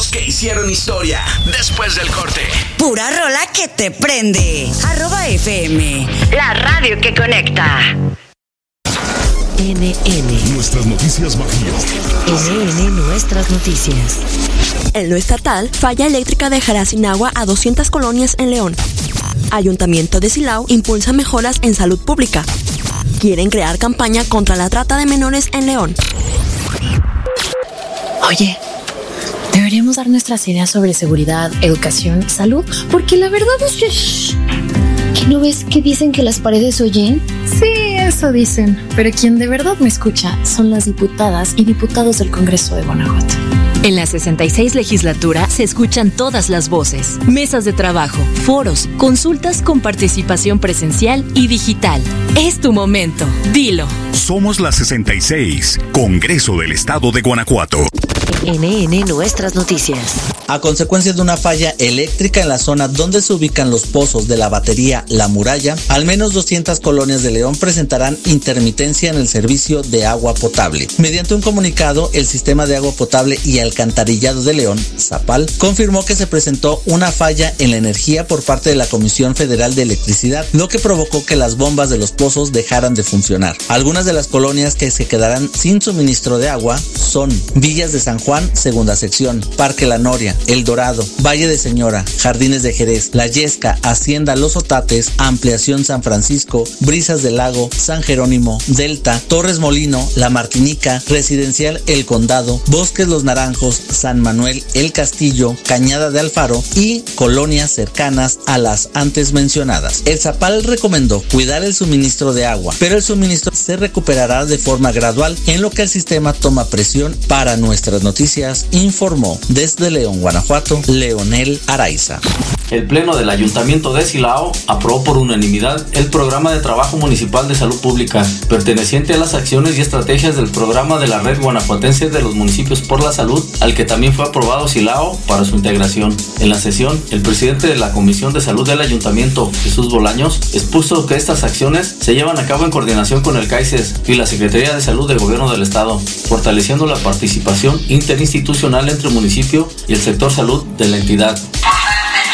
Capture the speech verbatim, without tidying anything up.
Los que hicieron historia después del corte. Pura rola que te prende. Arroba F M, la radio que conecta. N N. Nuestras noticias bajías. N N Nuestras noticias. En lo estatal, falla eléctrica dejará sin agua a doscientas colonias en León. Ayuntamiento de Silao impulsa mejoras en salud pública. Quieren crear campaña contra la trata de menores en León. Oye, deberíamos dar nuestras ideas sobre seguridad, educación, salud, porque la verdad es que... Shh, ¿que no ves que dicen que las paredes oyen? Sí, eso dicen, pero quien de verdad me escucha son las diputadas y diputados del Congreso de Guanajuato. En la sesenta y seis legislatura se escuchan todas las voces, mesas de trabajo, foros, consultas con participación presencial y digital. Es tu momento, dilo. Somos la sesenta y seis, Congreso del Estado de Guanajuato. N N Nuestras noticias. A consecuencia de una falla eléctrica en la zona donde se ubican los pozos de la batería La Muralla, al menos doscientas colonias de León presentarán intermitencia en el servicio de agua potable. Mediante un comunicado, el Sistema de Agua Potable y Alcantarillado de León, SAPAL, confirmó que se presentó una falla en la energía por parte de la Comisión Federal de Electricidad, lo que provocó que las bombas de los pozos dejaran de funcionar. Algunas de las colonias que se quedarán sin suministro de agua son Villas de San Juan, segunda sección, Parque La Noria, El Dorado, Valle de Señora, Jardines de Jerez, La Yesca, Hacienda Los Otates, Ampliación San Francisco, Brisas del Lago, San Jerónimo, Delta, Torres Molino, La Martinica, Residencial El Condado, Bosques Los Naranjos, San Manuel, El Castillo, Cañada de Alfaro y colonias cercanas a las antes mencionadas. El SAPAL recomendó cuidar el suministro de agua, pero el suministro se recuperará de forma gradual en lo que el sistema toma presión. Para Nuestras Noticias, informó desde León, Guanajuato, Leonel Araiza. El Pleno del Ayuntamiento de Silao aprobó por unanimidad el Programa de Trabajo Municipal de Salud Pública, perteneciente a las acciones y estrategias del Programa de la Red Guanajuatense de los Municipios por la Salud, al que también fue aprobado Silao para su integración. En la sesión, el presidente de la Comisión de Salud del Ayuntamiento, Jesús Bolaños, expuso que estas acciones se llevan a cabo en coordinación con el CAICES y la Secretaría de Salud del Gobierno del Estado, fortaleciendo la participación interinstitucional entre el municipio y el sector salud de la entidad.